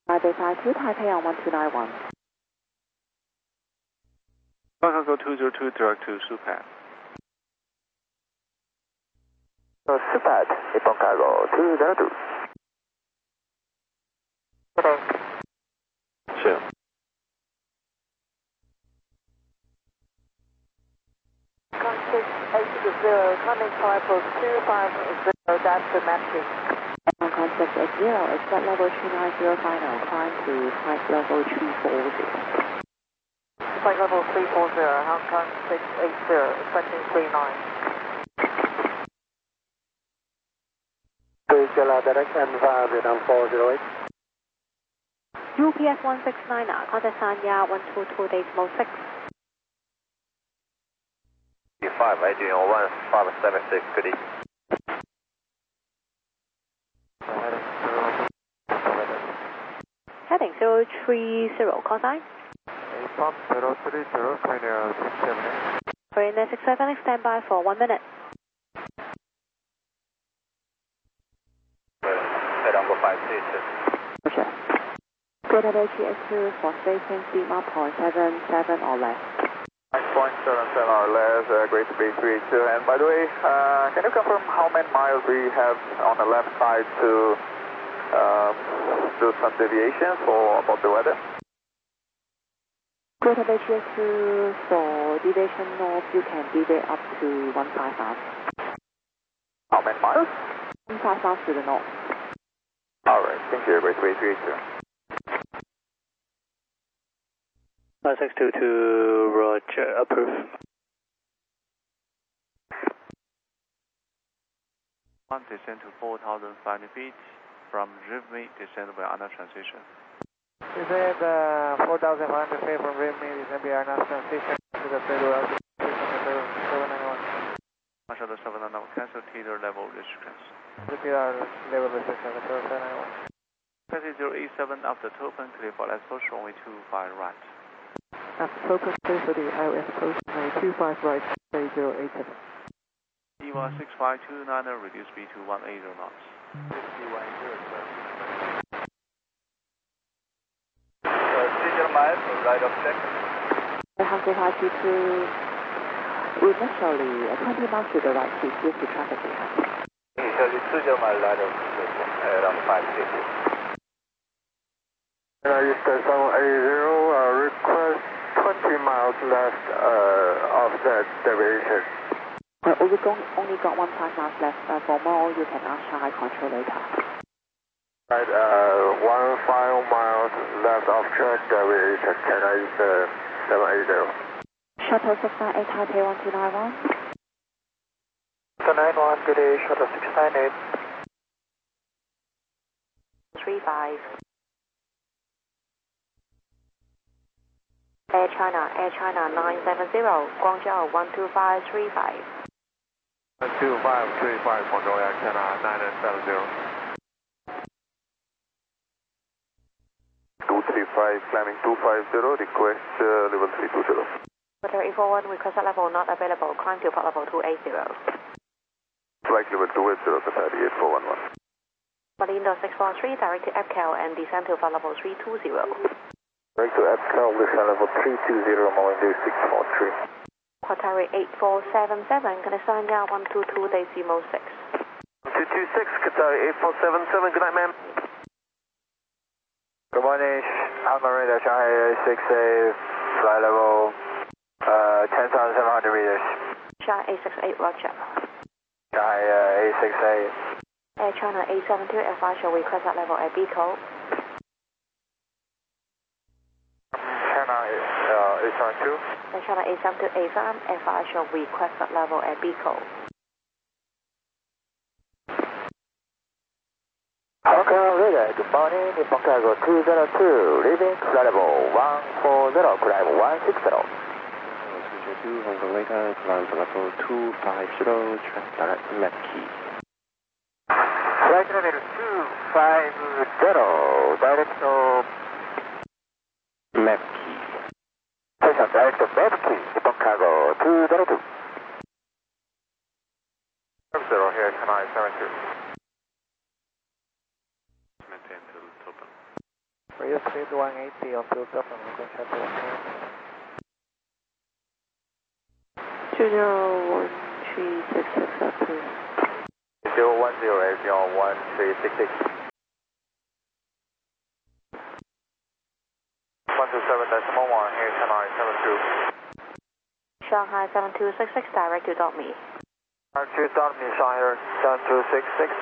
Taipei 52, Taipei on 1291. Congo 202, direct to Supat. Supat, Nippon Cargo 202. Sure. Contact 860, coming Pineapple 250, that's the metric. On contact 80, exit level 290 final, climb to flight level 340. Flight level 340, Hong Kong 680, expecting 39. Direct and Vietnam 408. UPS 169, contact Sanya 122 decimal 6. 5, Adrian 1576, good evening. Heading 030, call sign. Pump 030, Pioneer 678. Pioneer 67, stand by for 1 minute. Head on go 5 Roger. Good at HES2 for station, speed mark 0.77 or less. 9.77 or less, great to be 382. And by the way, can you confirm how many miles we have on the left side to do some deviation for about the weather? Good at HES2 for deviation north, you can deviate up to 15 knots. How many miles? 15 knots to the north. Alright, thank you, great to be 382. 5622, Roger, approve. One descend to 4,500 feet. From RIVME, descend by under transition. Descend 4,500 feet from RIVME, descend by under transition to the federal altitude 791. Marshall 791, cancel teeter level restrictions. Teeter level restrictions, 791. Taxi 087 after token, clear for last approach, runway 25 right. After token, clear for the IOS approach, runway 25 right, 087. EVA 6529, reduce speed to 180 knots. 3 miles, right of check. Hanko 522, initially 20 miles to the right, please use the traffic behind. Initially 2 miles right of check, around 560. Eastern 780, request 20 miles left of that deviation. We've only got 15 knots left. For more, you can ask Shanghai Control later. Right, 15 miles left of track deviation. Can I use 780? Shuttle 698, Taipei 1291. 291, good day, Shuttle 698. 35. Air China 970, Guangzhou 12535. 12535, Guangzhou Air China 970. 235, climbing 250, request level 320. Weather 841, request level not available, climb to port level 280. Flight level 280, Qatar 8411. Malindo 643, direct to FCAL and descend to flight level 320. Direct to FCAL, descend level 320, Malindo 643. Qatari 8477, can I sign down 122 decimal 6. 226, Qatar 8477, good night, ma'am. Good morning, Alpha Radar, Shanghai 68, flight level 10,700 meters. Shanghai 868, Roger. Shanghai 868. Air China 872, FI shall request that level at BCO. China 872. Air China 872, AFAM, FI shall request that level at BCO. Hong Kong Radar, good morning, Nippon Cargo 202, leaving flight level 140, climb 160. 202, Hong Kong Radar, climb level 250, track direct Metkey. Flight level 250, direct to Metkey. Station direct to Metkey, Nippon Cargo 202. 70 here, Chennai 72. Maintain to Topan. Speed 180 on 27, we're going to check 201366 approved. 010 Avion 1366. 127.1, here Shanghai 72. Shanghai 7266, direct to dot me. Direct to dot me, Shanghai 7266.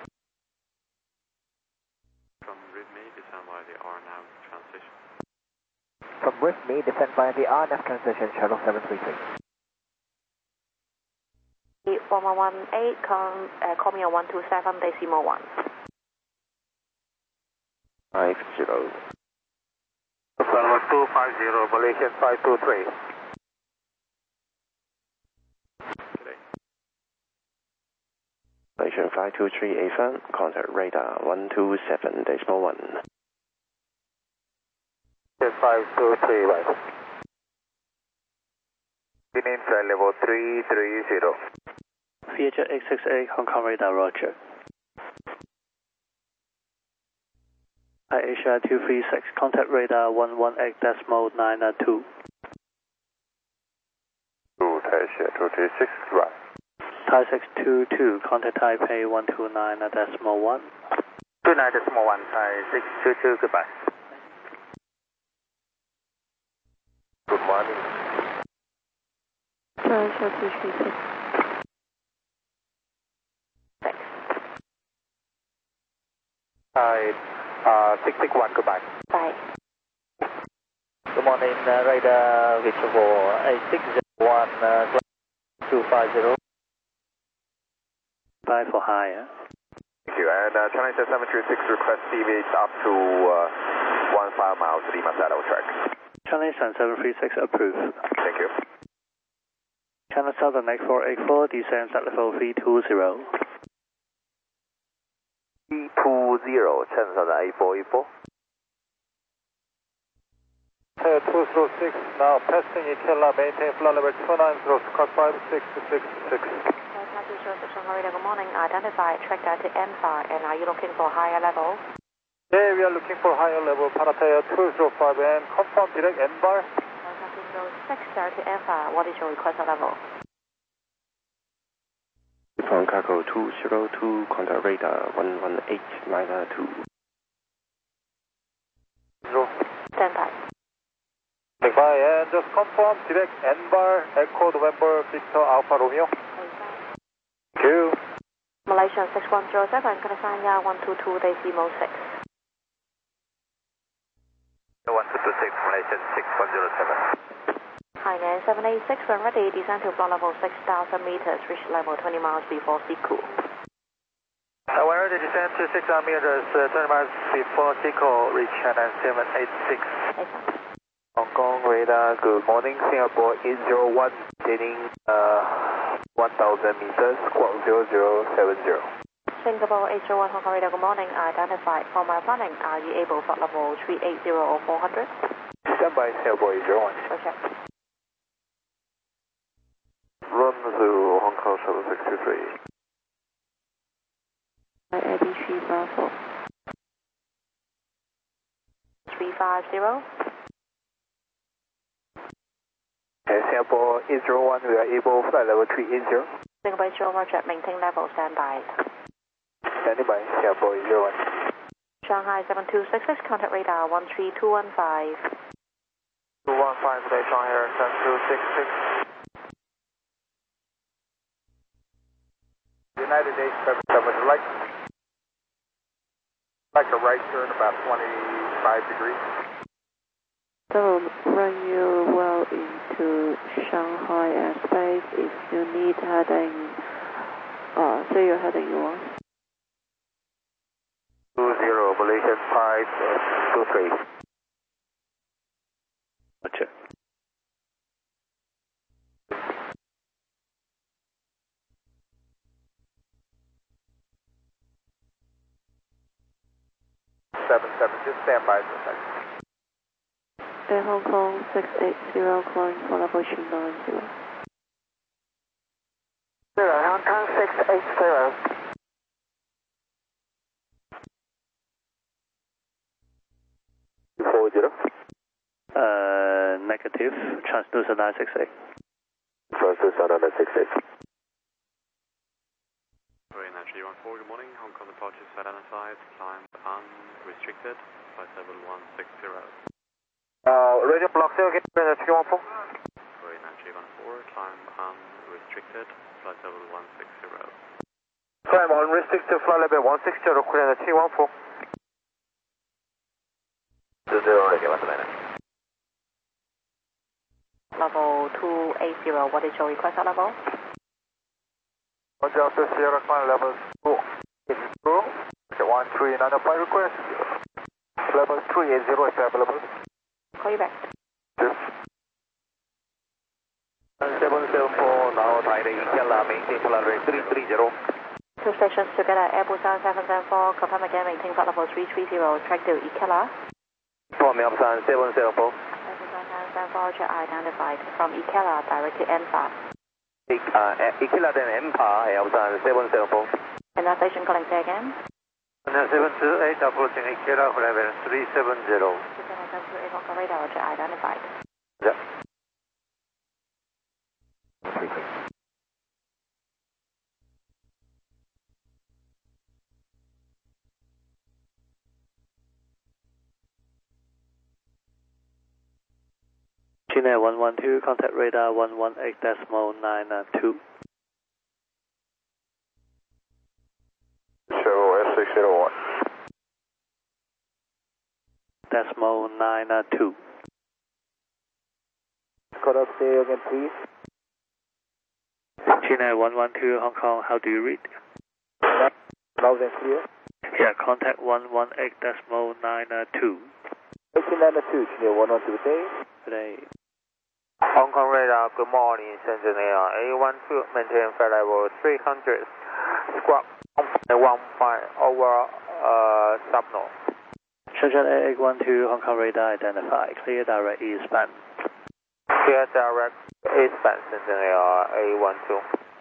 From RIDME, descend via the RNAV transition. From RIDME, descend via the RNAV transition, channel 733. 1118, call me on 127 decimal 1. 50. Salvo 250, Malaysian 523. Malaysian 523 AFAN, contact radar 127 decimal 1. 523, right. Beginning flight level 330. VHF 868, Hong Kong radar, roger. Asia 236, contact radar 118.92. Asia 236, right. Thai 622, contact Taipei 129.1. 29.1, Thai 622, goodbye. Good morning. Thai 236. Thai 661, goodbye. Bye. Good morning, radar reachable 8601 250. Bye for higher. Thank you. And China 736 request deviate up to 15 miles Lima Saddle track. Channel 736 approved. Thank you. Channel Southern X484, descends at level 320. 320, China Southern A484. 206, now passing Ikela, maintain flight level 290, Scott 5666. Good morning. Identify track to N5, and are you looking for higher level? Yeah, we are looking for higher level, Panataya 205, and confirm direct N-bar. 6 to N5, what is your request level? From Cargo 202, contact radar 118.2. Stand by. Standby, and just confirm direct N-bar, Echo November, Victor Alpha Romeo. Thank you. Malaysian 6107, confirm 122 decimal 6. 1226, Malaysian 6107. Hainan 786, when ready, descend to floor level 6,000 meters, reach level 20 miles before Siku. When ready, descend to 6,000 meters, 20 miles before Siku, reach Hainan 786. Hong Kong radar, good morning, Singapore 801, descending 1,000 meters, squawk 0070. Singapore 801 Hong Kong radar, good morning. Identified for my planning. Are you able for level 380 or 400? Standby, Singapore 801. Okay. Run to Hong Kong 7623. Eddie 354. 350. Singapore 801, we are able flight level 380. Singapore 801, roger, maintain level, standby. Standing by, Singapore 801. Shanghai 7266, contact radar 13215. 215 today, Shanghai 7266. United 877, like a right turn about 25 degrees. So run you well into Shanghai airspace. If you need heading, say your heading you want. 20, Malaysian 523. Roger. Just stand by for a second. Air Hong Kong 680, calling for level 290. Hong Kong 680. negative. Transducer 968. Transducer 968. Korean 314, good morning. Hong Kong departure set identified. Climb unrestricted. Flight level 160. Radio block 0 again, Korean 314. Korean 314, climb unrestricted. Flight level 160. Climb unrestricted, flight level 160, Korean 314. 0 again, what's the name? Level 280, what is your request level? Roger, after Sierra climb level 280, 1395 request. Level 380 is available. Call you back. 774, now Taipei Ikela, maintain flight level 330. Two stations together, Airbus 774, confirm again, maintain flight level 330, track to Ikela. From Yamsan 774. Airbus 774, check identified from Ikela, direct to ENFA. Ikela then ENFA, Yamsan 774. And that station calling say again? 728, approaching Ikela, level 370. 728, Hong Kong radar, check identified. Yeah. China 112, contact radar 118.92. Show S601. Decimal 92. Could I say again, please? China 112, Hong Kong, how do you read? Loud and clear. Yeah, contact 118.92. 1892, China 112 today. Today. Hong Kong radar, good morning, Shenzhen Air A12, maintain flight level 300, squawk 1.15 over subnorm. Shenzhen A812, Hong Kong radar identified. Clear direct eastbound. Clear direct eastbound, Shenzhen Air A12.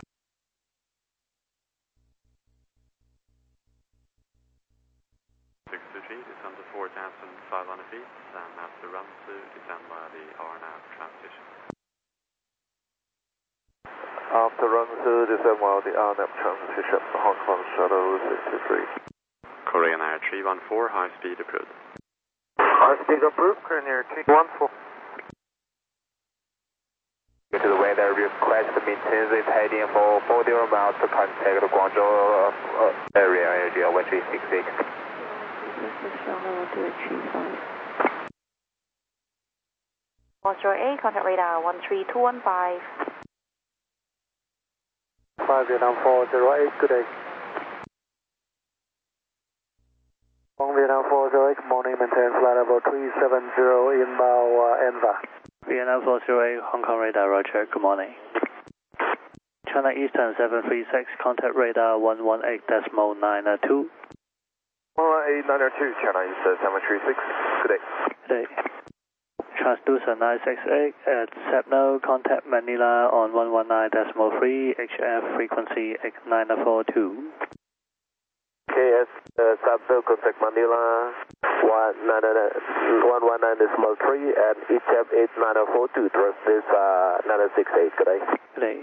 Descend to 4,500 feet and after run to descend via the RNAV transition. After run to descend via the RNAV transition, Hong Kong Shuttle 63. Korean Air 314, high speed approved. High speed approved, Korean Air 314. Due to the weather request, maintenance is heading for 40 miles to contact the Guangzhou area, energy 1366. This is Shanghai 12835. 108, contact radar 13215. 5 Vietnam 408, good day. Vietnam 408, good morning, maintain flight level 370 inbound ENVA. Vietnam 408, Hong Kong radar, roger, good morning. China Eastern 736, contact radar 118.92. 11892, China Eastern 736, good day. Good day. Transducer 968 at Sepno, contact Manila on 119.3, HF frequency 942. KS Sabdo, contact Manila 119.3 and HF 8942, transducer 968, good day. Good day.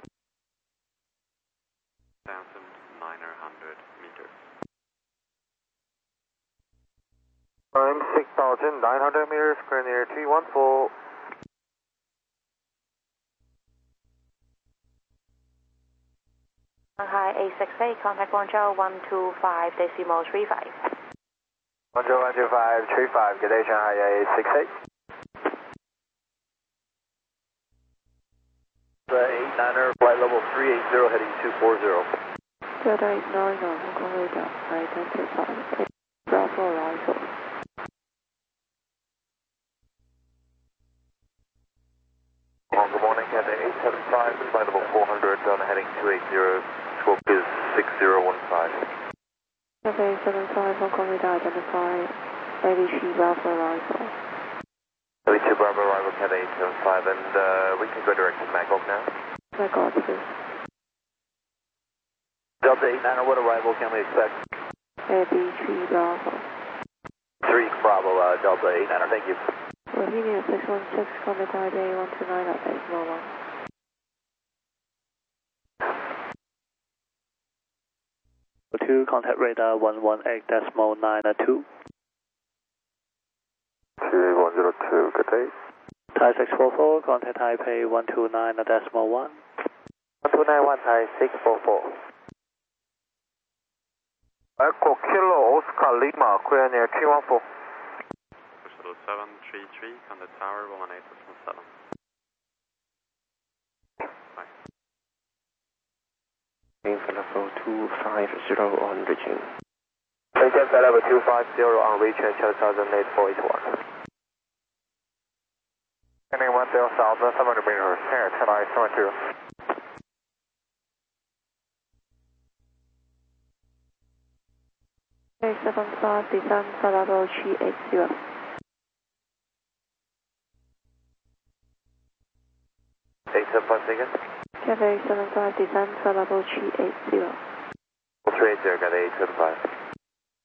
1,900 meters. Time 6,900 meters, Korean Air 314. Shanghai A68, contact Guangzhou 125 decimal 35. Guangzhou 12535, good day, Shanghai A68. 89er, flight level 380, heading 240. Delta 890, Hong Kong radar, identified. Bravo arrival. Good morning, Cathay 875, flight level 400, on heading 280, scope is 6015. Delta 875, Hong Kong radar, identified. ABC Bravo arrival. LE2 Bravo arrival, Cathay 875, and we can go direct to Bangkok now. Bangkok, please. Delta 89, what arrival can we expect? ABC Bravo. 3 Bravo, Delta 89, thank you. Bohemia 616, contact RDA 129 at decimal 1. 2, contact radar 118.9 at 2. 102, good day. Thai 644, contact Taipei 129 at decimal 1. 1291 Thai 644. Echo Kilo Oscar Lima, clear near Q14. Shuttle 733, contact tower 118.7. Bye. Level 250 on reaching. Again, level 250 on reaching, Channel 1008 Heading 10 south, 700 meters, here, 10I72. Carry 75, descend for level 380. Again? Carry 75, descend for level 380. 380, got 875.